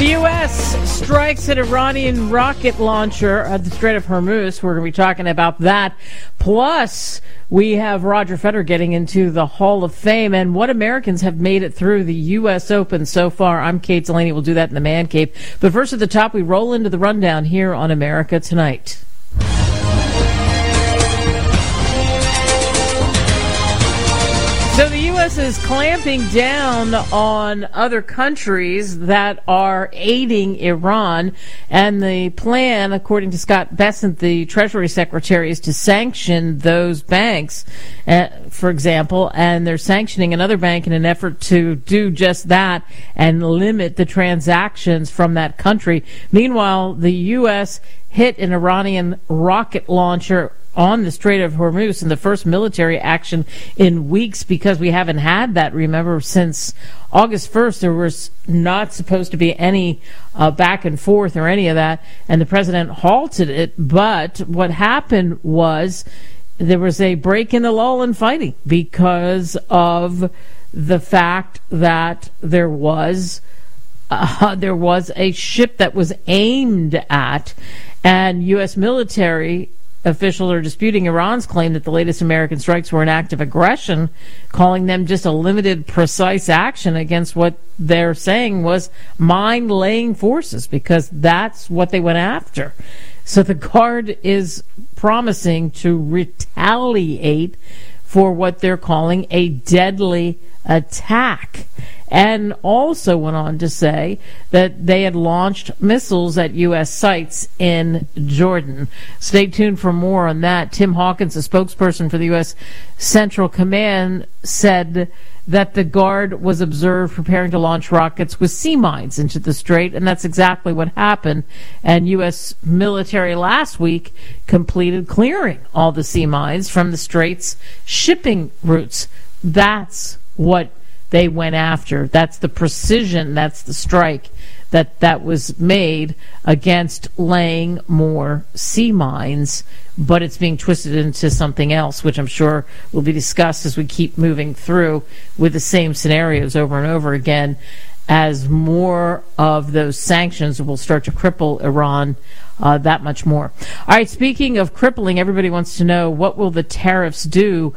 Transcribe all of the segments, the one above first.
The U.S. strikes an Iranian rocket launcher at the Strait of Hormuz. We're going to be talking about that. Plus, we have Roger Federer getting into the Hall of Fame and what Americans have made it through the U.S. Open so far. I'm Kate Delaney. We'll do that in the Man Cave. But first at the top, we roll into the rundown here on America Tonight. So the U.S. is clamping down on other countries that are aiding Iran, and the plan, according to Scott Bessent, the Treasury Secretary, is to sanction those banks, for example, and they're sanctioning another bank in an effort to do just that and limit the transactions from that country. Meanwhile, the U.S. hit an Iranian rocket launcher on the Strait of Hormuz in the first military action in weeks, because we haven't had that, remember, since August 1st. There was not supposed to be any back and forth or any of that, and the president halted it. But what happened was there was a break in the lull in fighting because of the fact that there was a ship that was aimed at, and U.S. military officials are disputing Iran's claim that the latest American strikes were an act of aggression, calling them just a limited, precise action against what they're saying was mine-laying forces, because that's what they went after. So the Guard is promising to retaliate for what they're calling a deadly attack, and also went on to say that they had launched missiles at U.S. sites in Jordan. Stay tuned for more on that. Tim Hawkins, a spokesperson for the U.S. Central Command, said that the Guard was observed preparing to launch rockets with sea mines into the Strait, and that's exactly what happened. And U.S. military last week completed clearing all the sea mines from the Strait's shipping routes. That's what they went after. That's the precision, that's the strike that was made against laying more sea mines, but it's being twisted into something else, which I'm sure will be discussed as we keep moving through with the same scenarios over and over again, as more of those sanctions will start to cripple Iran that much more. All right, speaking of crippling, everybody wants to know, what will the tariffs do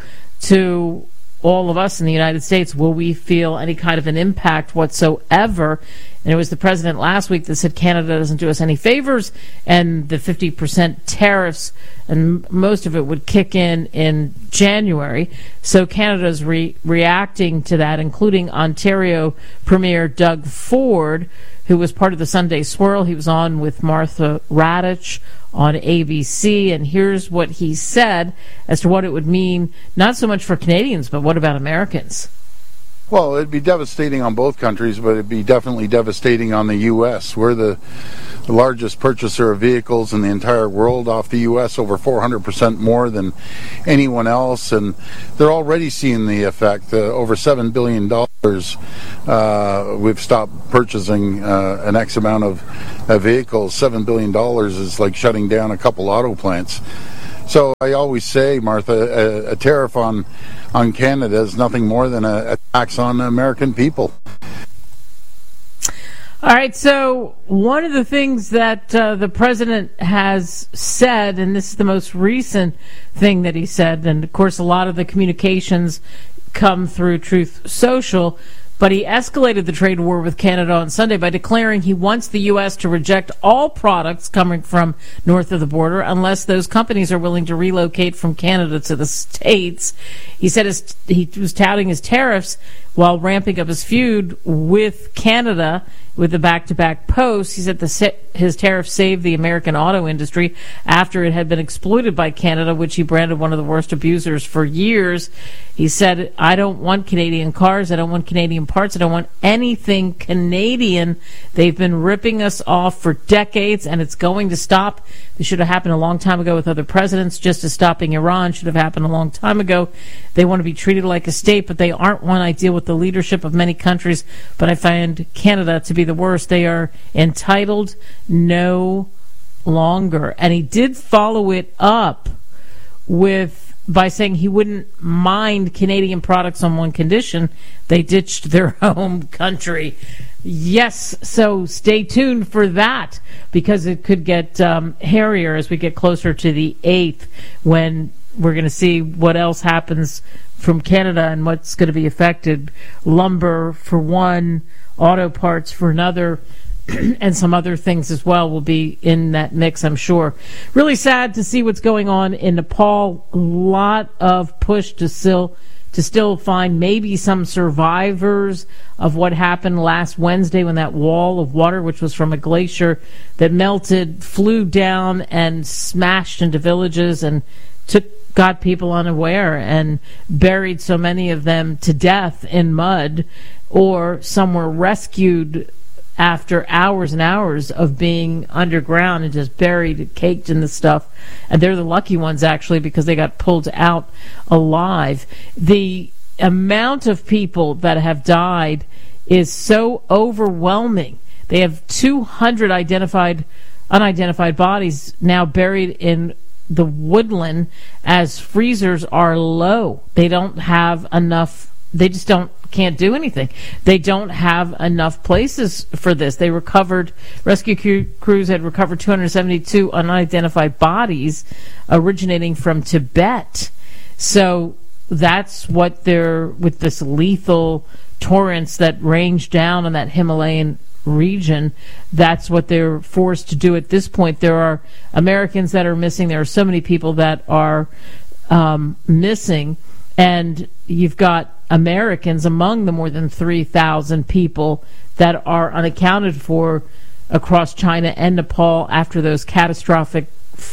to all of us in the United States? Will we feel any kind of an impact whatsoever? And it was the president last week that said Canada doesn't do us any favors, and the 50% tariffs, and most of it would kick in January. So Canada's reacting to that, including Ontario Premier Doug Ford, who was part of the Sunday Swirl. He was on with Martha Raddatz on ABC, and here's what he said as to what it would mean, not so much for Canadians, but what about Americans? Well, it'd be devastating on both countries, but it'd be definitely devastating on the U.S. We're the largest purchaser of vehicles in the entire world off the U.S., over 400% more than anyone else, and they're already seeing the effect. Over $7 billion we've stopped purchasing an X amount of vehicles. $7 billion is like shutting down a couple auto plants. So I always say, Martha, a tariff on Canada is nothing more than a tax on the American people. All right, so one of the things that the president has said, and this is the most recent thing that he said, and of course a lot of the communications come through Truth Social, but he escalated the trade war with Canada on Sunday by declaring he wants the U.S. to reject all products coming from north of the border unless those companies are willing to relocate from Canada to the States. He said he was touting his tariffs while ramping up his feud with Canada with the back-to-back posts. He said his tariffs saved the American auto industry after it had been exploited by Canada, which he branded one of the worst abusers for years. He said, I don't want Canadian cars, I don't want Canadian parts, I don't want anything Canadian. They've been ripping us off for decades, and it's going to stop. This should have happened a long time ago with other presidents, just as stopping Iran should have happened a long time ago. They want to be treated like a state, but they aren't one. I deal with the leadership of many countries, but I find Canada to be the worst. They are entitled no longer. And he did follow it up by saying he wouldn't mind Canadian products on one condition: they ditched their home country. Yes, so stay tuned for that, because it could get hairier as we get closer to the 8th, when we're going to see what else happens from Canada and what's going to be affected. Lumber for one, auto parts for another, and some other things as well will be in that mix, I'm sure. Really sad to see what's going on in Nepal. A lot of push to still find maybe some survivors of what happened last Wednesday, when that wall of water, which was from a glacier that melted, flew down and smashed into villages and got people unaware and buried so many of them to death in mud, or some were rescued after hours and hours of being underground and just buried, caked in the stuff. And they're the lucky ones, actually, because they got pulled out alive. The amount of people that have died is so overwhelming. They have 200 unidentified bodies now buried in the woodland, as freezers are low. They don't have enough. They just can't do anything. They don't have enough places for this. Rescue crews had recovered 272 unidentified bodies originating from Tibet. So that's what with this lethal torrents that range down on that Himalayan region, that's what they're forced to do at this point. There are Americans that are missing. There are so many people that are missing, and you've got Americans among the more than 3,000 people that are unaccounted for across China and Nepal after those catastrophic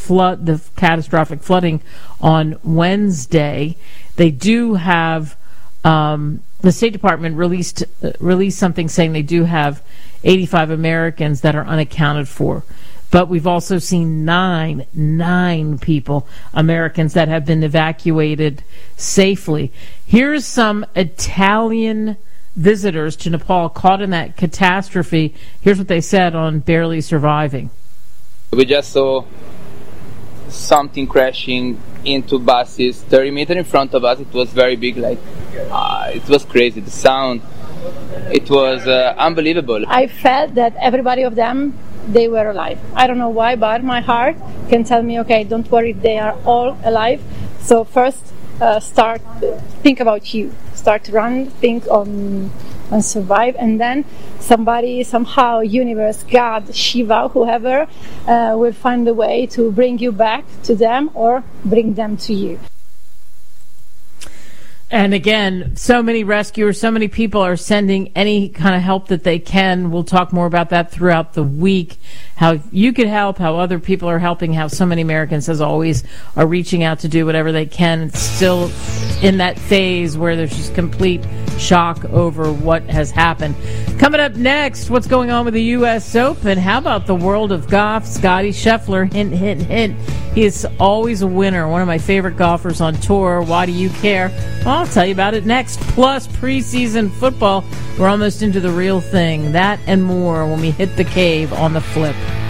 flooding on Wednesday. They do have the State Department released something saying they do have 85 Americans that are unaccounted for. But we've also seen nine people, Americans, that have been evacuated safely. Here's some Italian visitors to Nepal caught in that catastrophe. Here's what they said on Barely Surviving. We just saw something crashing into buses 30 meters in front of us. It was very big, it was crazy. The sound, it was unbelievable. I felt that everybody of them, they were alive. I don't know why, but my heart can tell me, okay, don't worry, they are all alive. So first, think about you. Start to run, think on survive, and then somebody, somehow, universe, God, Shiva, whoever, will find a way to bring you back to them or bring them to you. And again, so many rescuers, so many people are sending any kind of help that they can. We'll talk more about that throughout the week, how you could help, how other people are helping, how so many Americans, as always, are reaching out to do whatever they can. It's still in that phase where there's just complete shock over what has happened. Coming up next, what's going on with the U.S. Open? How about the world of golf? Scotty Scheffler, hint, hint, hint. He is always a winner, one of my favorite golfers on tour. Why do you care? Well, I'll tell you about it next. Plus, preseason football. We're almost into the real thing. That and more when we hit the cave on The Flip.